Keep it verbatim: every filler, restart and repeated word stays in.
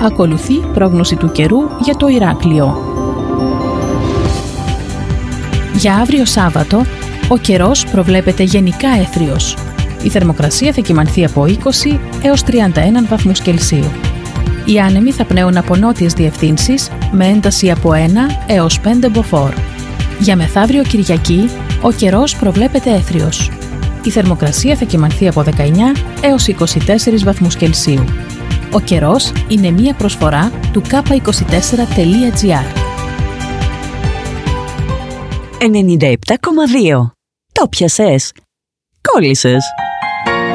Ακολουθεί πρόγνωση του καιρού για το Ηράκλειο. Για αύριο Σάββατο, ο καιρός προβλέπεται γενικά έθριος. Η θερμοκρασία θα κυμανθεί από είκοσι έως τριάντα ένα βαθμούς Κελσίου. Οι άνεμοι θα πνέουν από νότιες διευθύνσεις με ένταση από ένα έως πέντε μποφόρ. Για μεθαύριο Κυριακή, ο καιρός προβλέπεται έθριος. Η θερμοκρασία θα κυμανθεί από δεκαεννιά έως είκοσι τέσσερα βαθμούς Κελσίου. Ο καιρός είναι μία προσφορά του κάπα είκοσι τέσσερα τελεία τζι άρ. ενενήντα επτά κόμμα δύο. Το πιασες. Κόλλησες.